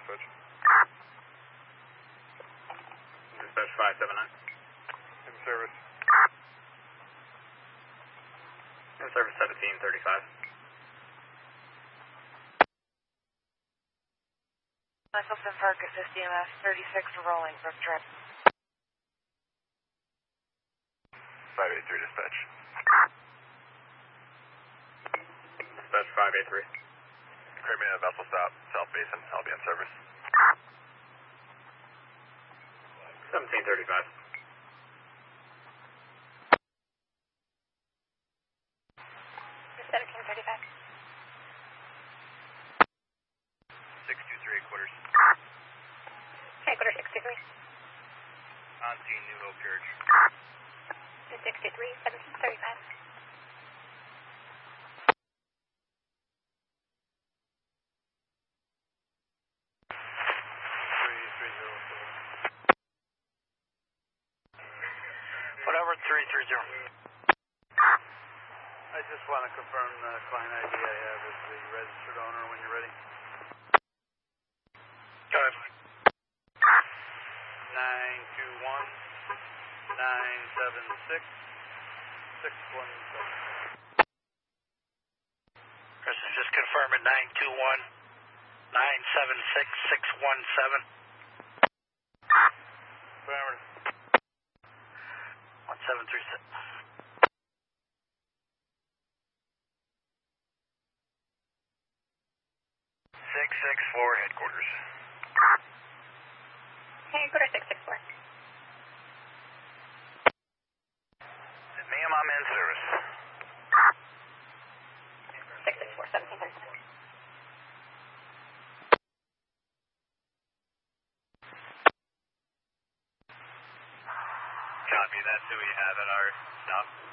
switch. Dispatch 579. In service. In service 1735. Myself and Farkas, SDMS 36 rolling, Brook Drive. 583 dispatch. Dispatch 583. Create a vessel stop, South Basin. I'll be in service. 1735. It's 1735. 623 quarters. Okay, quarter 623. On scene, New Hope Church. 623, 1735. Whatever, 330. I just want to confirm the client ID I have is the registered owner when you're ready. Go ahead. 921 976 617. Chris is just confirming 921 976 617. Affirmative. 1736. 664 headquarters. Okay, quarter 664. Ma'am, I'm in service. 664, 1735. Copy, that's who we have at our stop.